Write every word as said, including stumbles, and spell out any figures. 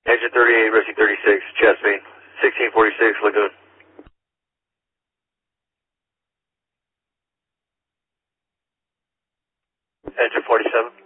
Engine thirty-eight, rescue thirty-six, Chesapeake, sixteen forty-six, Lagoon. Engine forty-seven.